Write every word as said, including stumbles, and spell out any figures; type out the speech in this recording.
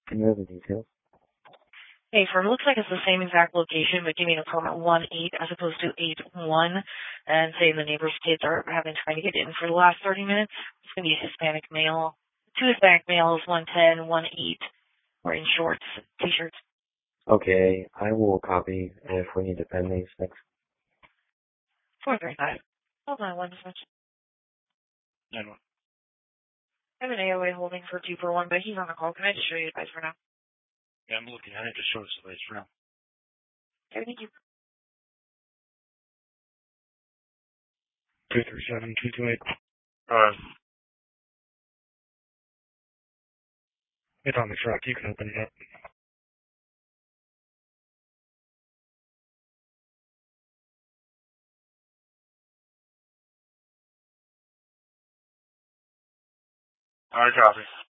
Can you have the details? Hey, firm, looks like it's the same exact location, but give me an apartment one eight as opposed to eight one, and saying the neighbor's kids are having trying to get in for the last thirty minutes. It's going to be a Hispanic male. Two Hispanic males, one ten, one eight, wearing shorts, t-shirts. Okay, I will copy, and if we need to pen these, thanks. four three five. Hold on one second. nine one. I have an A O A holding for two for one, but he's on the call. Can I just show you guys for now? Yeah, I'm looking at it. Just show us the place for now. Okay, thank you. two three seven, two two eight. Uh, it's on the truck. You can open it up. All right, copy.